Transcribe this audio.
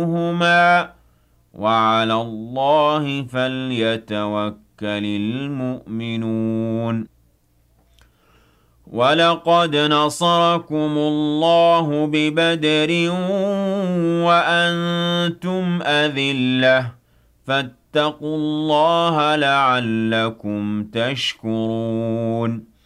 هما وعلى الله فليتوكل المؤمنون ولقد نصركم الله ببدر وأنتم أذلة فاتقوا الله لعلكم تشكرون